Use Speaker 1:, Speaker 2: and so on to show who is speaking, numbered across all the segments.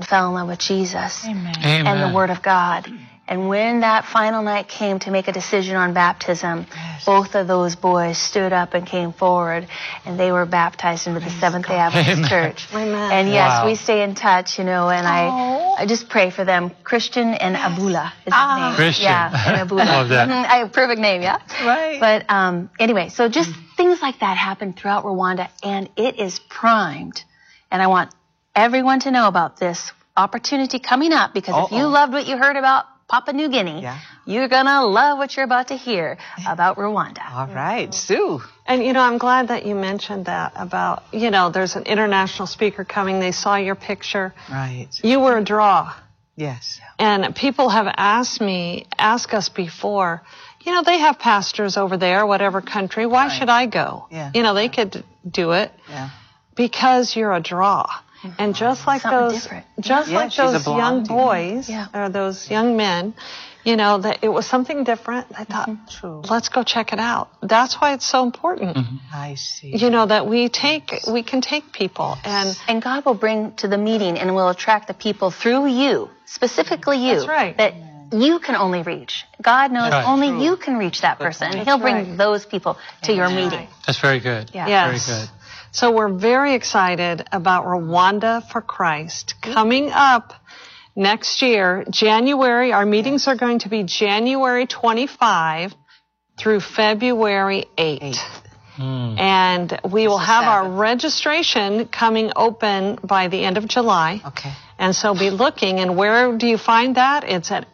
Speaker 1: fell in love with Jesus
Speaker 2: Amen.
Speaker 1: and the Word of God. And when that final night came to make a decision on baptism, both of those boys stood up and came forward, and they were baptized into the Seventh-day Adventist Church.
Speaker 3: Amen.
Speaker 1: And yes, we stay in touch, and I just pray for them. Christian and Abula is his name.
Speaker 2: Christian.
Speaker 1: Yeah, and Abula.
Speaker 2: Love that.
Speaker 1: Perfect name, yeah?
Speaker 3: Right.
Speaker 1: But anyway, so just things like that happen throughout Rwanda, and it is primed. And I want everyone to know about this opportunity coming up, because if you loved what you heard about Papua New Guinea, you're going to love what you're about to hear about Rwanda.
Speaker 3: All right, Sue. And, I'm glad that you mentioned that about, there's an international speaker coming. They saw your picture.
Speaker 4: Right.
Speaker 3: You were a draw.
Speaker 4: Yes.
Speaker 3: And people have asked us before, they have pastors over there, whatever country. Why should I go?
Speaker 4: Yeah.
Speaker 3: They could do it.
Speaker 4: Yeah.
Speaker 3: Because you're a draw. And just like those young boys or those young men, that it was something different. I thought, let's go check it out. That's why it's so important.
Speaker 4: I see.
Speaker 3: That we can take people
Speaker 1: and God will bring to the meeting and will attract the people through you, specifically you.
Speaker 3: That's right.
Speaker 1: That you can only reach. God knows only you can reach that person. And He'll bring those people to your meeting.
Speaker 2: That's very good.
Speaker 1: Yeah.
Speaker 3: Yes.
Speaker 2: Very good.
Speaker 3: So we're very excited about Rwanda for Christ coming up next year, January. Our meetings are going to be January 25 through February 8. And we will have our registration coming open by the end of July.
Speaker 4: Okay.
Speaker 3: And so be looking. And where do you find that? It's at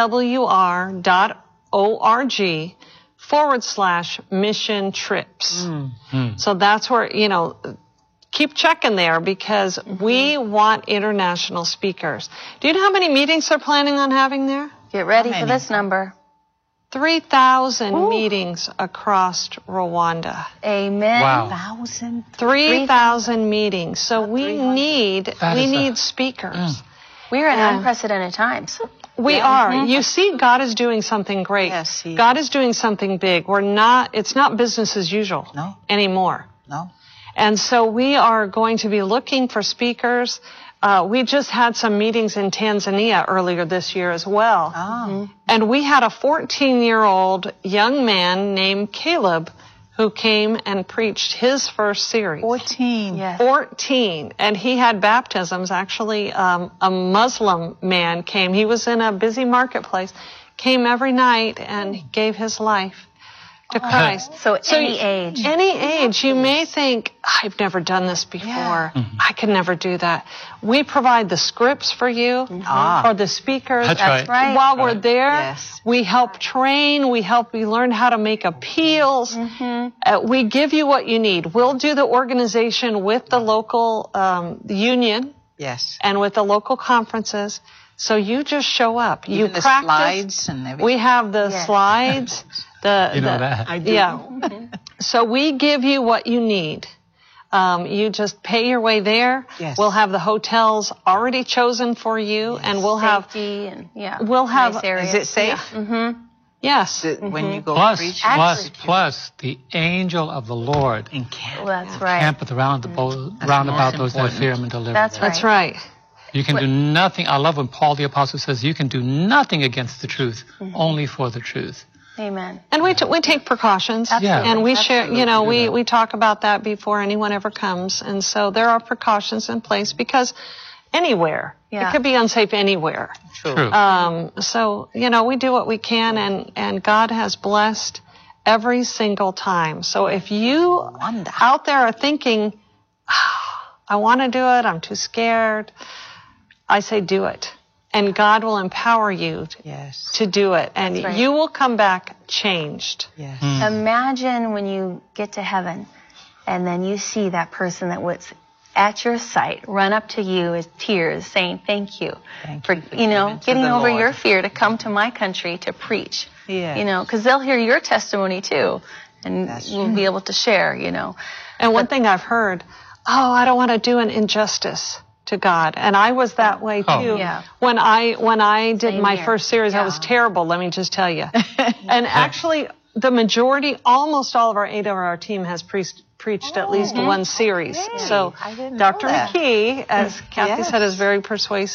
Speaker 3: awr.org/mission trips. So that's where, keep checking there, because we want international speakers. Do you know how many meetings they're planning on having there?
Speaker 1: Get ready for this number.
Speaker 3: 3,000 meetings across Rwanda.
Speaker 1: Amen.
Speaker 2: Wow.
Speaker 3: 3,000 meetings. So we need speakers.
Speaker 1: We're in unprecedented times.
Speaker 3: We are. You see, God is doing something great.
Speaker 4: Yes, He is.
Speaker 3: God is doing something big. It's not business as usual anymore.
Speaker 4: No.
Speaker 3: And so we are going to be looking for speakers. We just had some meetings in Tanzania earlier this year as well. And we had a 14-year-old young man named Caleb who came and preached his first series.
Speaker 4: 14.
Speaker 1: Yes.
Speaker 3: 14. And he had baptisms. Actually, a Muslim man came. He was in a busy marketplace, came every night and gave his life to Christ.
Speaker 1: So any age.
Speaker 3: Any age. You may think, I've never done this before. I can never do that. We provide the scripts for you, for the speakers.
Speaker 2: That's right.
Speaker 3: While we're there, we help train. We help you learn how to make appeals. We give you what you need. We'll do the organization with the local union and with the local conferences. So you just show up.
Speaker 4: Even the
Speaker 3: practice.
Speaker 4: Slides and everything.
Speaker 3: We have the slides.
Speaker 2: that.
Speaker 4: I do.
Speaker 3: Yeah. So we give you what you need. You just pay your way there.
Speaker 4: Yes.
Speaker 3: We'll have the hotels already chosen for you, and we'll have
Speaker 1: nice areas.
Speaker 4: Is it safe?
Speaker 3: Yes.
Speaker 4: When you go preach?
Speaker 2: Plus, the angel of the Lord
Speaker 4: In Canada.
Speaker 1: That's right.
Speaker 2: campeth round about those that fear Him and deliver them.
Speaker 3: That's right.
Speaker 2: You can do nothing. I love when Paul the Apostle says, you can do nothing against the truth, only for the truth.
Speaker 1: Amen.
Speaker 3: And we take precautions.
Speaker 1: Absolutely.
Speaker 3: And we share, we talk about that before anyone ever comes. And so there are precautions in place, because anywhere, it could be unsafe anywhere.
Speaker 2: True.
Speaker 3: So, we do what we can, and God has blessed every single time. So if you out there are thinking, I want to do it, I'm too scared, I say do it. And God will empower you to do it. And you will come back changed.
Speaker 4: Yes.
Speaker 1: Imagine when you get to heaven and then you see that person that was at your sight run up to you with tears saying, thank you for getting over your fear to come to my country to preach.
Speaker 4: Yeah.
Speaker 1: Because they'll hear your testimony too. And we'll be able to share,
Speaker 3: And one thing I've heard, I don't want to do an injustice to God. And I was that way too. When I did my first series, I was terrible, let me just tell you. And actually, the majority, almost all of our 8-hour team has preached at least one series. So Dr. McKee, as Kathy said, is very persuasive.